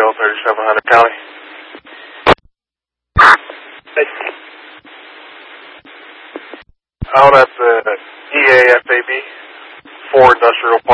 Dale, 3700 County. Out at the EAFAB, 4 Industrial